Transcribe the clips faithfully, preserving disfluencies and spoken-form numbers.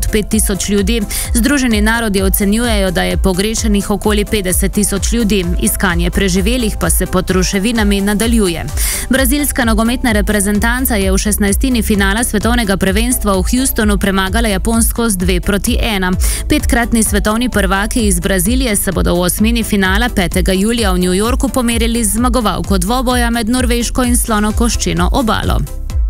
od pet tisoč ljudi. Združeni narodi ocenjujejo, da je pogrešenih okoli petdeset tisoč ljudi. Iskanje preživelih pa se pod ruševinami nadaljuje. Brazilska nogometna reprezentanca je v šestnajstini finala svetovnega prvenstva v Houstonu premagala Japonsko z dve proti ena. Petkratni svetovni prvaki iz Brazilije se bodo v osmini finala petega julija v New Yorku pomerili z zmagovalko dvoboja med Norveško in Slonokoščeno obalo.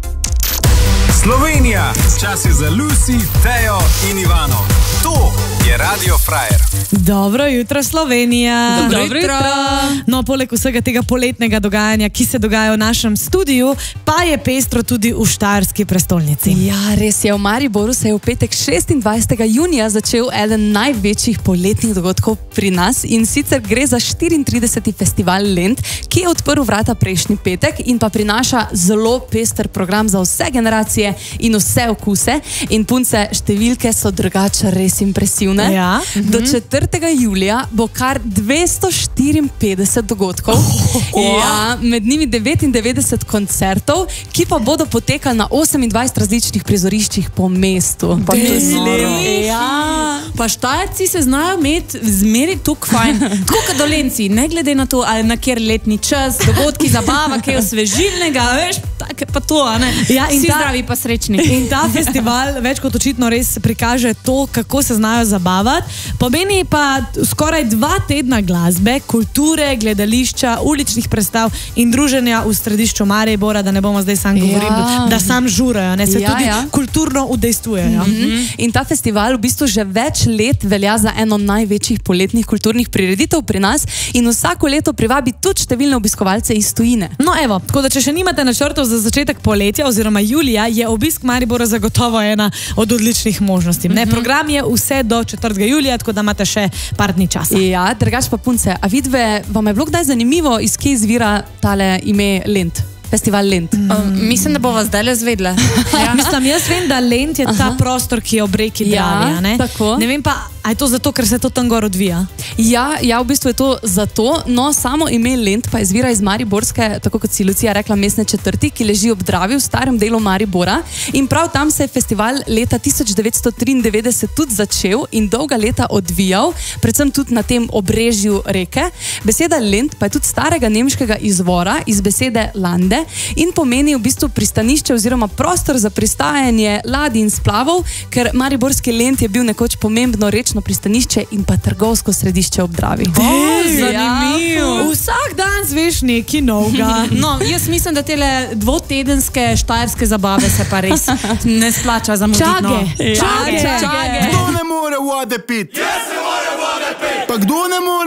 Slovenija, čas je za Lucy, Tejo in Ivano. To je Radio Frajer. Dobro jutro, Slovenija. Dobro, Dobro jutro. No, poleg vsega tega poletnega dogajanja, ki se dogaja v našem studiu, pa je pestro tudi v štajerski prestolnici. Ja, res je. V Mariboru se je v petek šestindvajsetega junija začel eden največjih poletnih dogodkov pri nas, in sicer gre za štiriintrideseti festival Lent, ki je odprl vrata prejšnji petek in pa prinaša zelo pester program za vse generacije in vse okuse. In punce, številke so drugače res impresivne. Ja. Do četrtega julija bo kar dvesto štiriinpetdeset dogodkov, Oh. ja, med njimi devetindevetdeset koncertov, ki pa bodo potekali na osemindvajsetih različnih prizoriščih po mestu. Pa to je noro. Ja. Pa Štajerci se znajo imeti zmeri tukaj fajn. Tako kot Dolenci, ne glede na to, ali na kjer letni čas, dogodki, zabava, kaj osvežilnega, veš, tako pa to, a ne? Ja, in Vsi ta- zdravi pa srečni. In ta festival več kot očitno res prikaže to, kako se znajo zabavati. Pomeni pa skoraj dva tedna glasbe, kulture, gledališča, uličnih predstav in druženja v središču Maribora, da ne bomo zdaj sam govorili, Ja. da sam žurajo, ne, se Ja, tudi ja. kulturno udejstvujejo. Mhm. In ta festival v bistvu že več let velja za eno največjih poletnih kulturnih prireditev pri nas in vsako leto privabi tudi številne obiskovalce iz tujine. No evo, tako da če še nimate načrtov za začetek poletja oziroma julija, je obisk Maribora zagotovo ena od odličnih možnosti. Ne, program je vse do četrtega julija, tako da imate še par dni časa. Ja, drugač pa punce, a vidve, vam je bilo kdaj zanimivo, iz kje izvira tale ime Lent? Festival Lent. Um, mislim, da bova zdaj le zvedla. Ja. Mislim, jaz vem, da Lent je ta Aha. prostor, ki je ob reki Ja, Dravi, a ne? tako. Ne vem pa, a je to zato, ker se to tam gor odvija? Ja, ja, v bistvu je to zato, no samo ime Lent pa izvira iz mariborske, tako kot si Lucija rekla, mestne četrti, ki leži ob Dravi v starem delu Maribora, in prav tam se je festival leta tisoč devetsto triindevetdeset tudi začel in dolga leta odvijal, predvsem tudi na tem obrežju reke. Beseda Lent pa je tudi starega nemškega izvora, iz besede lande, in pomeni v bistvu pristanišče oziroma prostor za pristajanje ladij in splavov, ker mariborski Lent je bil nekoč pomembno rečno pristanišče in pa trgovsko središče ob Dravi. Zanimivo. Vsak dan zveš nekaj novega. No, jaz mislim, da tele dvotedenske štajerske zabave se pa res ne splača zamuditi. Čage. No. Čage. Čage. Kdo ne more vode piti? Jaz ne more vode piti. Pa kdo ne more